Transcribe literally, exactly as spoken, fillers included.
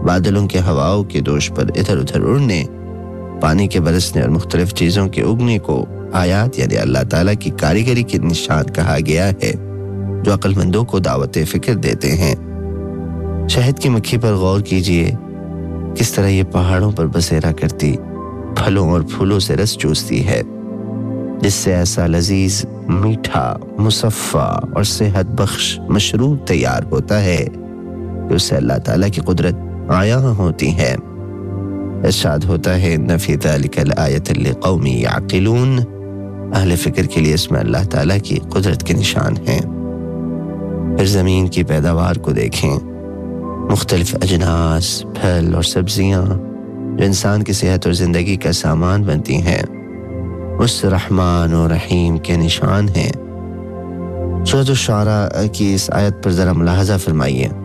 बादलों के हवाओं के दोष पर इधर उधर उड़ने, पानी के बरसने और मुख्तलिफ चीज़ों के उगने को आयात यानी अल्लाह ताला की कारीगरी के निशान कहा गया है, जो अक्लमंदों को दावत फिक्र देते हैं। शहद की मक्खी पर गौर कीजिए, किस तरह ये पहाड़ों पर बसेरा करती, फलों और फूलों से रस चूसती है, जिससे ऐसा लजीज, मीठा, मुसफ़ा और सेहत बख्श मशरूब तैयार होता है कि उससे अल्लाह ताला की कुदरत आया होती है। इरशाद होता है, इन्न फ़ी ज़ालिका लआयतन लिक़ौमिन यअक़िलून, अहले फिक्र के लिए इसमें अल्लाह ताला की कुदरत के निशान हैं। फिर ज़मीन की पैदावार को देखें, मुख्तलिफ अजनास, फल और सब्जियाँ जो इंसान की सेहत और ज़िंदगी का सामान बनती हैं, उस रहमान और रहीम के निशान हैं। सूरह अश-शुअरा की इस आयत पर ज़रा मुलाहज़ा फरमाइए।